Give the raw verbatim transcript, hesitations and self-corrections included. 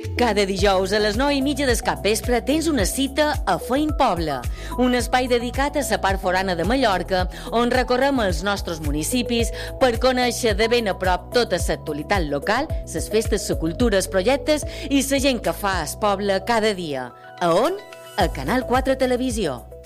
Cada dijous a les nou i mitja del capvespre tens una cita a Feint Poble, un espai dedicat a la part forana de Mallorca, on recorrem els nostres municipis per conèixer de ben a prop tota l'actualitat local, les festes, la cultura, els projectes i la gent que fa el poble cada dia. A on? A Canal quatre Televisió.